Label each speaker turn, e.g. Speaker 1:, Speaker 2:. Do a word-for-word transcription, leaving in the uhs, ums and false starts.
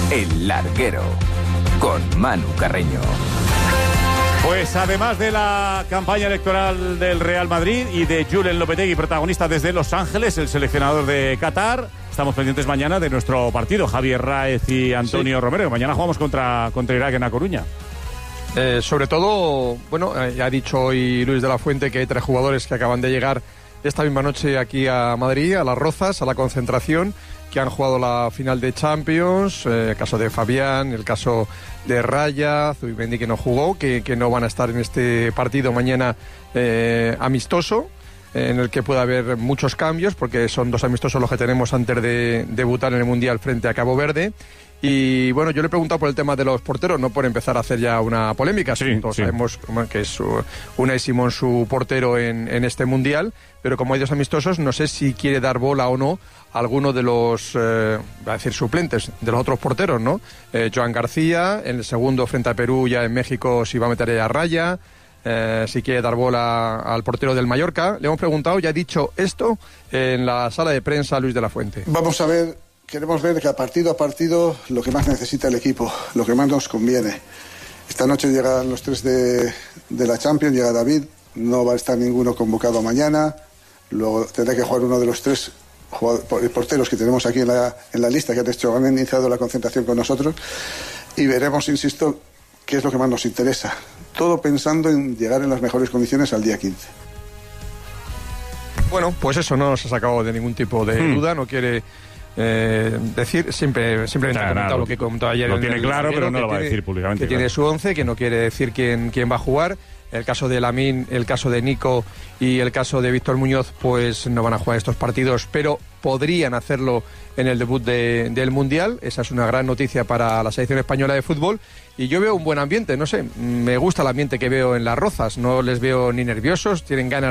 Speaker 1: El Larguero, con Manu Carreño.
Speaker 2: Pues además de la campaña electoral del Real Madrid y de Julen Lopetegui, protagonista desde Los Ángeles, el seleccionador de Qatar, estamos pendientes mañana de nuestro partido, Javier Ráez y Antonio sí. Romero. Mañana jugamos contra, contra Irak en A Coruña.
Speaker 3: Eh, sobre todo, bueno, eh, ha dicho hoy Luis de la Fuente que hay tres jugadores que acaban de llegar esta misma noche aquí a Madrid, a Las Rozas, a la concentración, que han jugado la final de Champions, eh, el caso de Fabián, el caso de Raya, Zubimendi que no jugó, que, que no van a estar en este partido mañana eh, amistoso, eh, en el que puede haber muchos cambios, porque son dos amistosos los que tenemos antes de debutar en el Mundial frente a Cabo Verde. Y bueno, yo le he preguntado por el tema de los porteros, no por empezar a hacer ya una polémica, sí, todos sí. sabemos que es Unai Simón su portero en, en este Mundial, pero como hay dos amistosos, no sé si quiere dar bola o no a alguno de los, eh, voy a decir suplentes, de los otros porteros, ¿no? Eh, Joan García, en el segundo frente a Perú, ya en México, si va a meter a Raya, eh, si quiere dar bola al portero del Mallorca. Le hemos preguntado, ya ha dicho esto en la sala de prensa Luis de la Fuente.
Speaker 4: Vamos a ver, queremos ver que a partido a partido lo que más necesita el equipo, lo que más nos conviene. Esta noche llegan los tres de, de la Champions, llega David, no va a estar ninguno convocado mañana, luego tendrá que jugar uno de los tres porteros que tenemos aquí en la, en la lista, que han, hecho, han iniciado la concentración con nosotros, y veremos, insisto, qué es lo que más nos interesa. Todo pensando en llegar en las mejores condiciones al día quince.
Speaker 3: Bueno, pues eso no se ha sacado de ningún tipo de hmm. duda, no quiere eh, decir, siempre simplemente ha comentado lo que comentó ayer.
Speaker 2: Lo tiene claro, pero no lo va a
Speaker 3: tiene,
Speaker 2: decir públicamente.
Speaker 3: Que claro. Tiene su once, que no quiere decir quién, quién va a jugar. El caso de Lamine, el caso de Nico y el caso de Víctor Muñoz, pues no van a jugar estos partidos, pero podrían hacerlo en el debut de, del Mundial. Esa es una gran noticia para la selección española de fútbol. Y yo veo un buen ambiente, no sé, me gusta el ambiente que veo en Las Rozas, no les veo ni nerviosos, tienen ganas